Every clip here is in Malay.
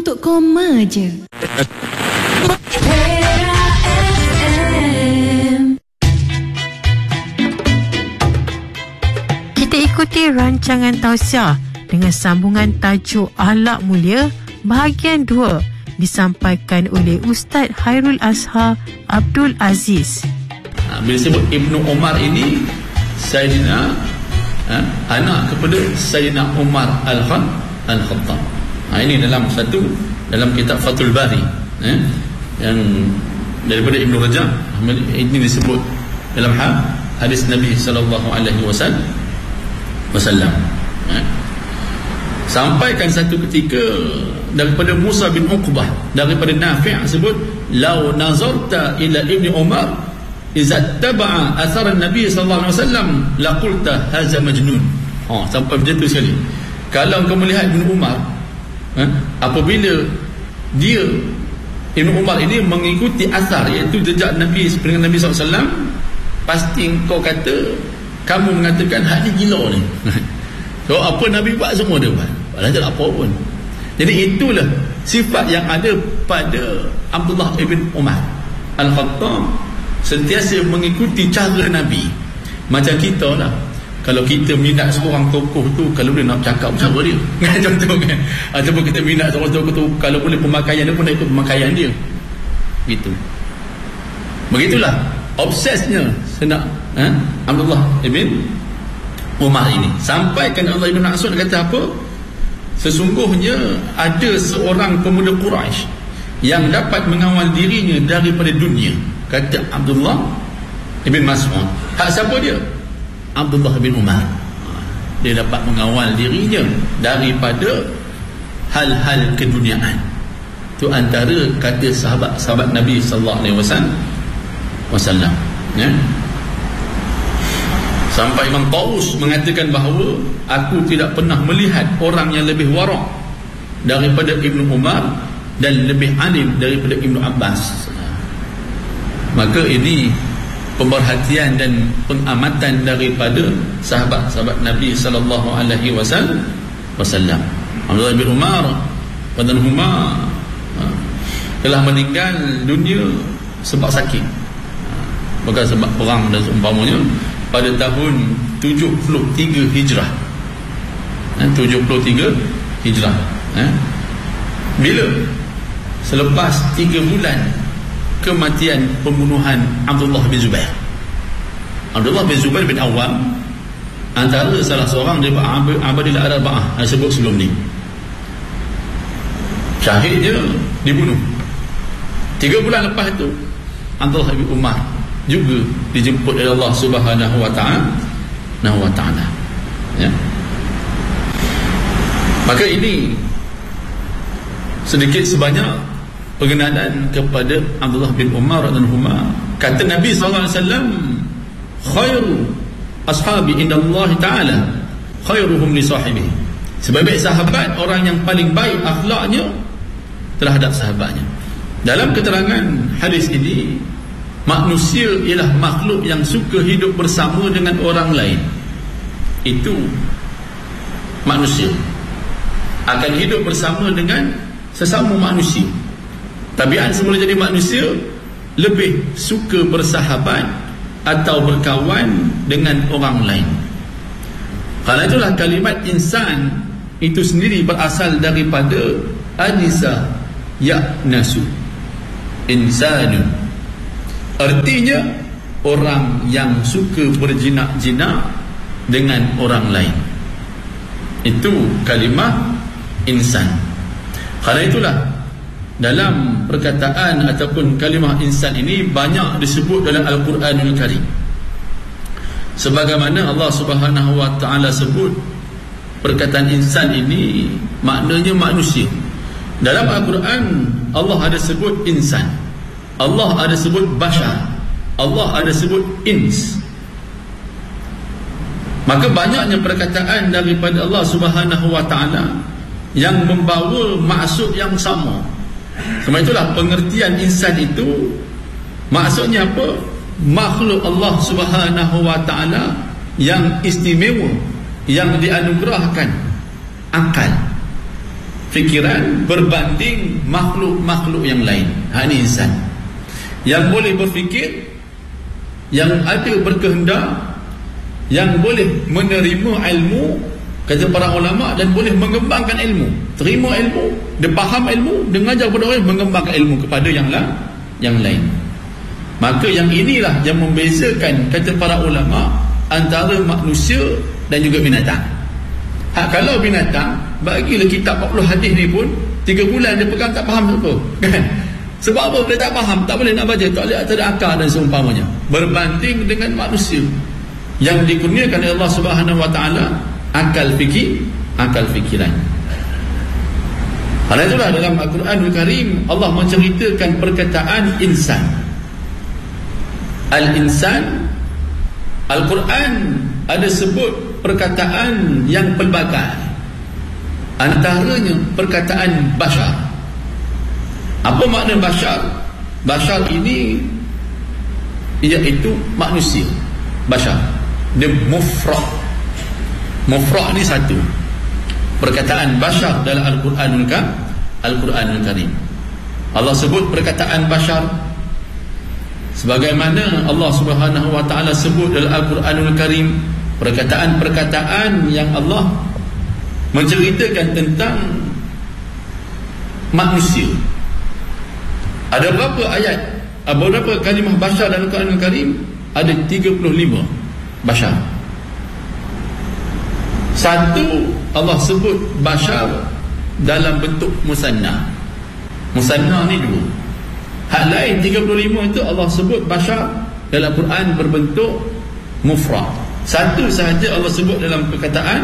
untuk koma je. Kita ikuti rancangan tausiah dengan sambungan tajuk Akhlak Mulia bahagian 2 disampaikan oleh Ustaz Hairul Azhar Abdul Aziz. Bila sebut Ibnu Umar ini Sayyidina anak kepada Sayyidina Umar Al-Khattab. Ini dalam kitab Fathul Bari yang daripada Ibnu Rajab. Ini disebut dalam hadis Nabi sallallahu alaihi wasallam. Sampaikan satu ketika daripada Musa bin Uqbah, daripada Nafi' sebut, "Lau nazarta ila Ibni Umar idza taba'a athar an-nabi sallallahu alaihi wasallam laqulta hadza majnun." Sampai macam tu sekali. Kalau kau melihat Ibnu Umar, apabila dia Ibnu Umar ini mengikuti asar, iaitu jejak Nabi dengan Nabi SAW, pasti kau kata, kamu mengatakan hak ni gila ni. So apa Nabi buat semua dia buat, padahal tak apa pun. Jadi itulah sifat yang ada pada Abdullah ibn Umar Al-Khattab, sentiasa mengikuti cara Nabi. Macam kita lah, kalau kita minat seorang tokoh tu, kalau boleh nak cakap cara dia contoh kan, ataupun kita minat seorang tokoh tu, kalau boleh pemakaian dia pun nak ikut pemakaian dia gitu. Begitulah obsesnya senak Abdullah ibn Umar ini. Sampaikan Allah ibn Mas'ud kata apa? Sesungguhnya ada seorang pemuda Quraisy yang dapat mengawal dirinya daripada dunia, kata Abdullah ibn Mas'ud. Hak siapa dia? Abdullah bin Umar. Dia dapat mengawal dirinya daripada hal-hal keduniaan. Itu antara kata sahabat Nabi sallallahu alaihi wasallam. Sampai Imam Taus mengatakan bahawa aku tidak pernah melihat orang yang lebih warak daripada Ibnu Umar dan lebih alim daripada Ibnu Abbas. Maka ini pemerhatian dan pengamatan daripada sahabat-sahabat Nabi sallallahu alaihi wasallam. Abdullah bin Umar radhiyallahu telah meninggal dunia sebab sakit, bukan sebab perang dan seumpamanya, pada tahun 73 Hijrah. 73 Hijrah. Bila? Selepas 3 bulan kematian pembunuhan Abdullah bin Zubair. Abdullah bin Zubair bin Awam antara salah seorang daripada Abadilah Arba'ah yang sebut sebelum ni. Syahidnya dibunuh. 3 bulan lepas itu Abdullah bin Umar juga dijemput oleh Allah Subhanahu wa ta'ala. Ya. Maka ini sedikit sebanyak pengenalan kepada Abdullah bin Umar radhiyallahu anhu. Kata Nabi sallallahu alaihi wasallam, khairu ashabi indallahi ta'ala khairuhum li sahibihi. Sebaik-baik sahabat, orang yang paling baik akhlaknya terhadap sahabatnya. Dalam keterangan hadis ini, manusia ialah makhluk yang suka hidup bersama dengan orang lain. Itu manusia akan hidup bersama dengan sesama manusia. Tabiat semula jadi manusia lebih suka bersahabat atau berkawan dengan orang lain. Karena itulah kalimat insan itu sendiri berasal daripada anisa ya'nasu, insanun. Artinya orang yang suka berjinak-jinak dengan orang lain. Itu kalimah insan. Karena itulah dalam perkataan ataupun kalimah insan ini banyak disebut dalam Al-Quranul Karim. Sebagaimana Allah Subhanahu wa ta'ala sebut perkataan insan ini maknanya manusia. Dalam Al-Quran Allah ada sebut insan, Allah ada sebut bashar, Allah ada sebut ins. Maka banyaknya perkataan daripada Allah Subhanahu wa ta'ala yang membawa maksud yang sama. Sebab itulah pengertian insan itu maksudnya apa? Makhluk Allah Subhanahu wa ta'ala yang istimewa, yang dianugerahkan akal. fikiran berbanding makhluk-makhluk yang lain. Ini insan yang boleh berfikir, yang ada berkehendak, yang boleh menerima ilmu, kata para ulama, dan boleh mengembangkan ilmu, terima ilmu, dia faham ilmu, dia mengajar kepada orang, mengembangkan ilmu kepada yang lain. Maka yang inilah yang membezakan, kata para ulama, antara manusia dan juga binatang. Kalau binatang, bagilah kitab 40 hadis ni pun 3 bulan dia pegang tak faham apa, kan? Sebab apa? Dia tak faham, tak boleh nak baca, tak boleh ada akal dan seumpamanya. Berbanding dengan manusia yang dikurniakan oleh Allah Subhanahu Wa Taala akal fikiran. Karena itulah dalam Al-Quranul Karim Allah menceritakan perkataan insan. Al-insan, Al-Quran ada sebut perkataan yang pelbagai, antaranya perkataan bashar. Apa makna bashar? Bashar ini iaitu manusia. Bashar dia mufrad. Mufrad ni satu. Perkataan bashar dalam Al-Quranul Karim. Allah sebut perkataan bashar sebagaimana Allah Subhanahu Wa Taala sebut dalam Al-Quranul Karim perkataan-perkataan yang Allah menceritakan tentang manusia. Ada berapa ayat, berapa kalimah bashar dalam Al-Quranul Karim? Ada 35 bashar. Satu, Allah sebut bashar dalam bentuk musanna. Musanna ni 2. Hak lain 35 itu Allah sebut bashar dalam Quran berbentuk mufrad. Satu sahaja Allah sebut dalam perkataan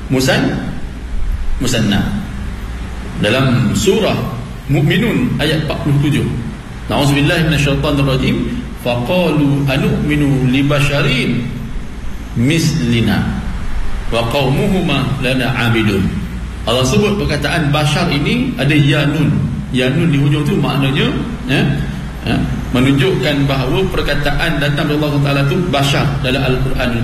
musanna. Dalam surah Mu'minun ayat 47. Na'udzubillahi minasyaitanirrajim. Faqalu anu'minu li basharin mislina wa qaumuhuma lana 'abidun. Allah sebut perkataan bashar ini ada ya nun. Ya nun di hujung tu maknanya menunjukkan bahawa perkataan datang dari Allah Taala tu bashar dalam Al-Quranul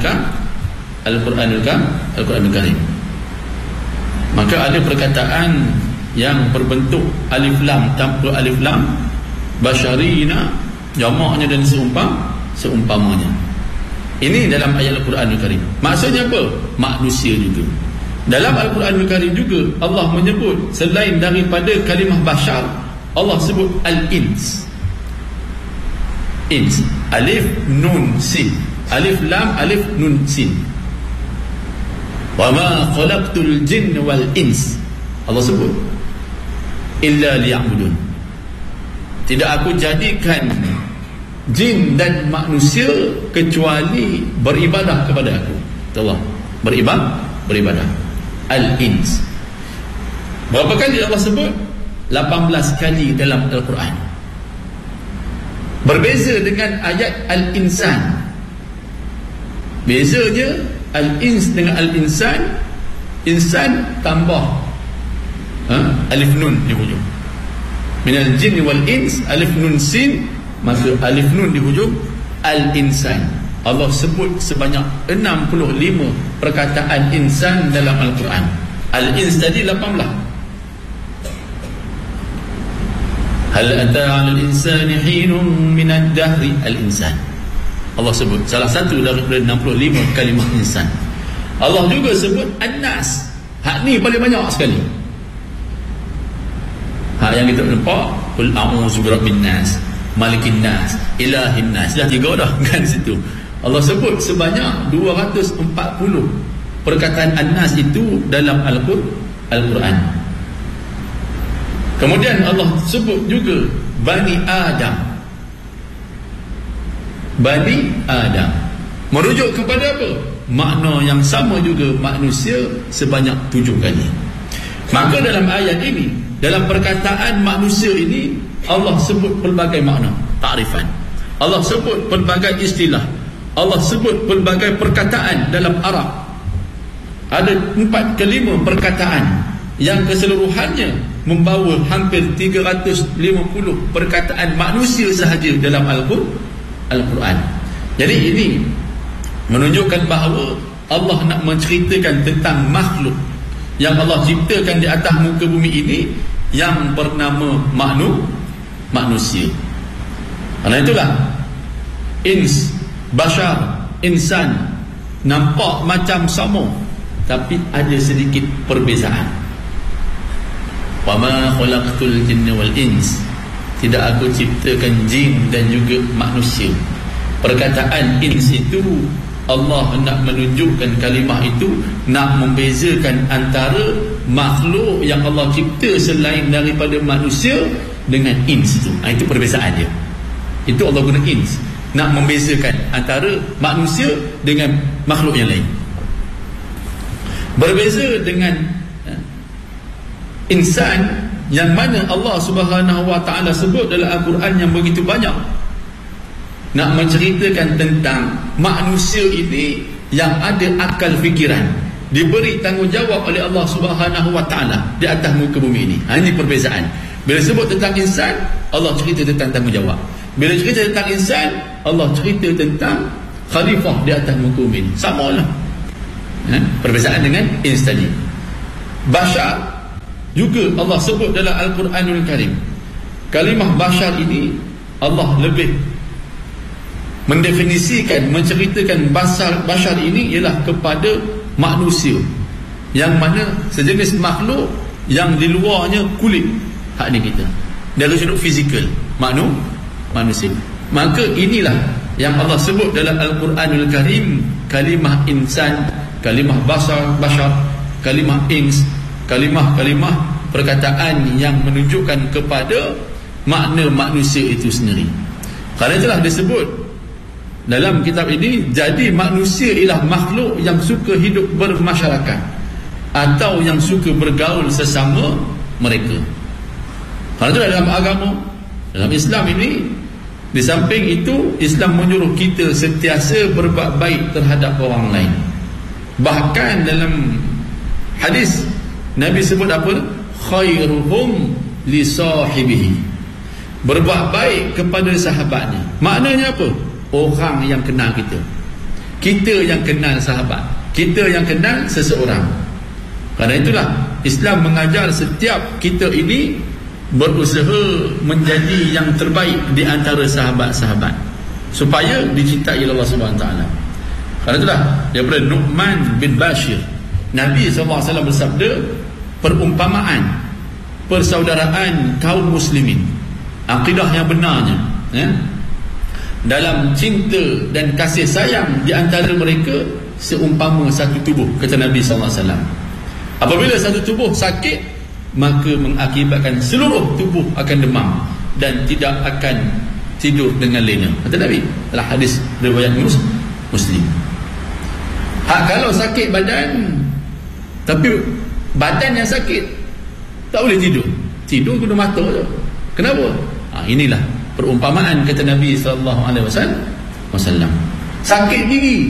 Karim. Maka ada perkataan yang berbentuk alif lam tanpa alif lam, basharina, jamaknya dan seumpamanya. Ini dalam ayat Al-Quranul Karim. Maksudnya apa? Manusia juga. Dalam Al-Quranul Karim juga Allah menyebut selain daripada kalimah bashar, Allah sebut al-ins. Ins, alif nun sin, alif lam alif nun sin. Wa ma khalaqtul jinna wal ins, Allah sebut illa liya'budun. Tidak aku jadikan jin dan manusia kecuali beribadah kepada aku. Allah beribadah. Al-ins. Berapa kali Allah sebut? 18 kali dalam Al-Quran. Berbeza dengan ayat al-insan. Bezanya al-ins dengan al-insan, insan tambah alif nun di hujung. Minal jinni wal ins, alif nun sin, maka alif nun di hujung, al-insan. Allah sebut sebanyak 65 perkataan insan dalam Al-Quran. Al-ins tadi 18. Hal ata 'alal insani hinun minad dahri, al-insan. Allah sebut salah satu daripada 65 kalimah insan. Allah juga sebut an-nas. Hak ni paling banyak sekali. Hak yang kita nampak, qul a'udzu birabbin nas, malikin nas, ilahin nas. Dah 3 dah kan situ. Allah sebut sebanyak 240 perkataan an-nas itu dalam Al-Quran. Kemudian Allah sebut juga Bani Adam. Bani Adam merujuk kepada apa? Makna yang sama juga, manusia sebanyak 7 kali. Maka dalam ayat ini, dalam perkataan manusia ini, Allah sebut pelbagai makna, ta'rifan. Allah sebut pelbagai istilah. Allah sebut pelbagai perkataan dalam Arab. Ada 4 ke 5 perkataan yang keseluruhannya membawa hampir 350 perkataan manusia sahaja dalam Al-Quran. Jadi ini menunjukkan bahawa Allah nak menceritakan tentang makhluk yang Allah ciptakan di atas muka bumi ini yang bernama manusia. Karena itulah bashar, insan nampak macam sama, tapi ada sedikit perbezaan. Wa ma khalaqtul jinna wal ins, tidak aku ciptakan jin dan juga manusia. Perkataan ins itu Allah nak menunjukkan kalimah itu, nak membezakan antara makhluk yang Allah cipta selain daripada manusia dengan ins itu. Itu perbezaan dia. Itu Allah guna ins, nak membezakan antara manusia dengan makhluk yang lain. Berbeza dengan insan yang mana Allah Subhanahu wa taala sebut dalam Al-Quran yang begitu banyak, nak menceritakan tentang manusia ini yang ada akal fikiran, diberi tanggungjawab oleh Allah Subhanahu wa taala di atas muka bumi ini. Ini perbezaan. Bila sebut tentang insan, Allah cerita tentang tanggungjawab. Bila cerita tentang insan, Allah cerita tentang khalifah di atas muka bumi ini. Samalah. Perbezaan dengan ins tadi. Bashar juga Allah sebut dalam Al-Quranul Karim. Kalimah bashar ini Allah lebih mendefinisikan, menceritakan bashar ini ialah kepada manusia, yang mana sejenis makhluk yang di luarnya kulit hak ni kita, dari sudut fizikal manusia. Maka inilah yang Allah sebut dalam Al-Quranul Karim, kalimah insan, kalimah bashar, kalimah ins, kalimah perkataan yang menunjukkan kepada makna manusia itu sendiri. Kerana itulah disebut dalam kitab ini, jadi manusia ialah makhluk yang suka hidup bermasyarakat atau yang suka bergaul sesama mereka. Kerana itu dalam agama, dalam Islam ini, di samping itu Islam menyuruh kita sentiasa berbuat baik terhadap orang lain. Bahkan dalam hadis Nabi sebut apa? Khairuhum li sahibihi, berbuat baik kepada sahabatnya. Maknanya apa? Orang yang kenal kita, kita yang kenal sahabat, kita yang kenal seseorang. Kerana itulah Islam mengajar setiap kita ini berusaha menjadi yang terbaik di antara sahabat-sahabat, supaya dicintai Allah Subhanahu Wa Taala. Kerana itulah daripada Nu'man bin Bashir, Nabi SAW bersabda, perumpamaan persaudaraan kaum muslimin, akidah yang benarnya dalam cinta dan kasih sayang di antara mereka seumpama satu tubuh, kata Nabi SAW. Apabila satu tubuh sakit, maka mengakibatkan seluruh tubuh akan demam dan tidak akan tidur dengan lena, kata Nabi dalam hadis riwayat Muslim. Kalau sakit badan, tapi badan yang sakit, tak boleh tidur guna mata je. Kenapa? Inilah perumpamaan, kata Nabi SAW. Sakit gigi,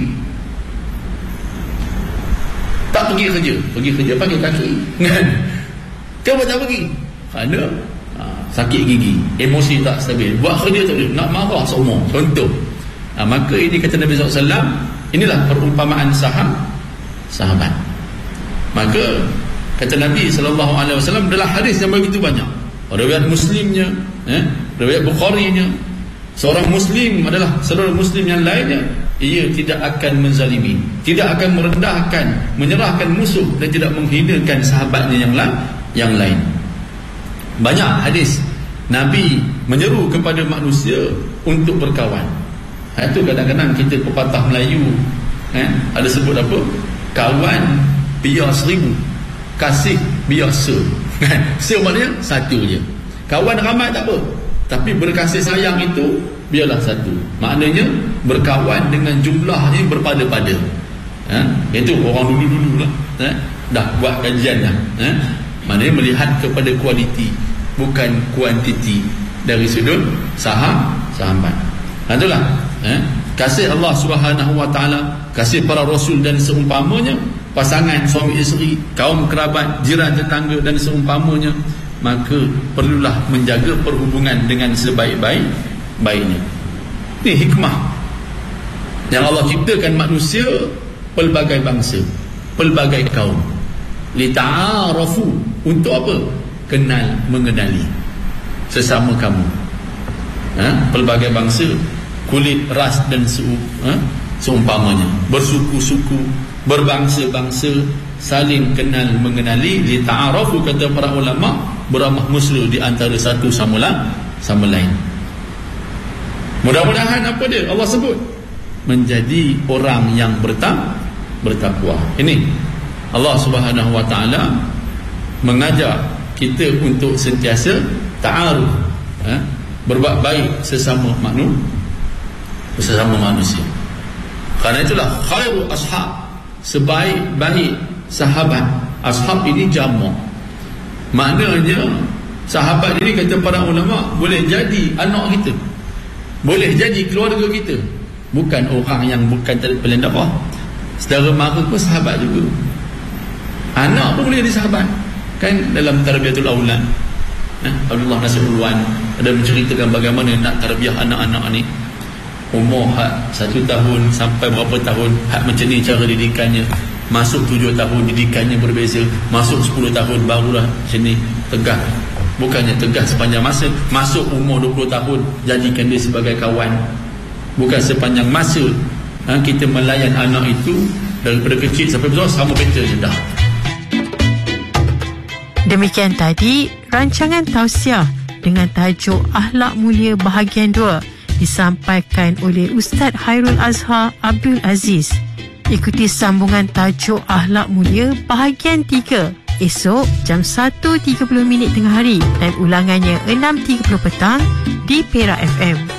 tak pergi kerja pakai kaki. Kenapa tak pergi? Kerana sakit gigi, emosi tak stabil, buat kerja tak boleh, nak marah semua, contoh. Maka ini kata Nabi SAW, inilah perumpamaan sahabat. Maka kata Nabi SAW dalam hadis yang begitu banyak, riwayat Muslimnya, riwayat Bukharinya, seorang Muslim adalah saudara Muslim yang lainnya, ia tidak akan menzalimi, tidak akan merendahkan, menyerahkan musuh dan tidak menghinakan sahabatnya yang lain. Banyak hadis Nabi menyeru kepada manusia untuk berkawan. Itu kadang-kadang kita pepatah Melayu ada sebut apa? Kawan biar 1000, kasih biar se. Se maknanya satu je. Kawan ramai tak apa, tapi berkasih sayang itu biarlah satu. Maknanya berkawan dengan jumlahnya berpada-pada. Itu orang dulu-dulu lah, dah buat kajian dah. Maknanya melihat kepada kualiti, bukan kuantiti dari sudut sahabat. Itulah kasih Allah Subhanahu Wa Taala, kasih para rasul dan seumpamanya, pasangan suami isteri, kaum kerabat, jiran tetangga dan seumpamanya. Maka perlulah menjaga perhubungan dengan sebaik-baiknya. Ini hikmah yang Allah ciptakan manusia pelbagai bangsa, pelbagai kaum. lita'arafu, untuk apa? Kenal mengenali sesama kamu. Pelbagai bangsa, kulit, ras dan seumpamanya, bersuku-suku, berbangsa-bangsa, saling kenal mengenali. Lita'arafu, kata para ulama, beramah mesra di antara satu sama lain. Mudah-mudahan apa dia Allah sebut? Menjadi orang yang bertakwa. Ini Allah Subhanahu wa taala mengajar kita untuk sentiasa ta'aruf, berbuat baik sesama manusia. Kerana itulah khairu ashab, sebaik-baik sahabat. Ashab ini jamak, maknanya sahabat ini, kata para ulama, boleh jadi anak kita, boleh jadi keluarga kita, bukan orang yang bukan terpilih dakwah. Saudara mara pun sahabat juga, anak pun boleh jadi sahabat. Kan dalam tarbiyatul aulad, Abdullah Nasir Ulwan ada menceritakan bagaimana nak tarbiyah anak-anak ni, umur 1 tahun sampai berapa tahun, macam ni cara didikannya. Masuk 7 tahun didikannya berbeza, masuk 10 tahun barulah macam ni tegas. Bukannya tegas sepanjang masa. Masuk umur 20 tahun jadikan dia sebagai kawan. Bukan sepanjang masa kita melayan anak itu daripada kecil sampai besar sama betul je dah. Demikian tadi rancangan tausiah dengan tajuk Akhlak Mulia bahagian 2 disampaikan oleh Ustaz Hairul Azhar Abdul Aziz. Ikuti sambungan tajuk Akhlak Mulia bahagian 3 esok jam 1.30 tengah hari dan ulangannya 6.30 petang di Perak FM.